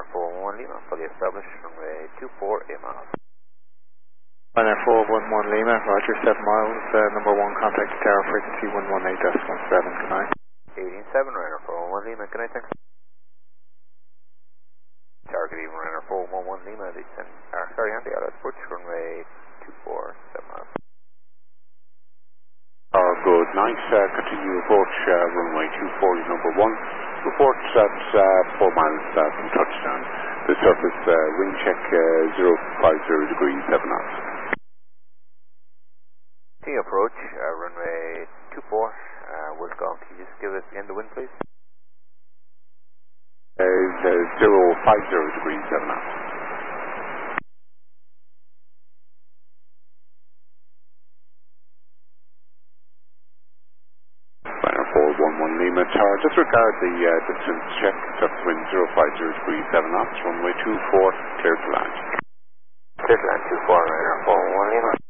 411 Lima, fully established, runway 24, 8 miles. Ryanair 411 Lima, roger, 7 miles, number 1, contact tower frequency 118.17, good night. 187, Ryanair 411 Lima, good night, thanks. Target even Ryanair 411 Lima, descend, sorry, anti-auto approach, runway 24, 7 miles. Good night, continue approach, runway 24, number 1. Report at 4 miles from touchdown. The surface wind check 050 degrees, 7 knots. Continue approach, runway 24, we're going. Can you just give us again the wind, please? 050 degrees, 7 knots. Ryanair 411 Lima Tower, disregard the distance check, surface wind 050 degrees, 7 knots, runway 24, clear to land. Clear to land 24, Ryanair 411 Lima.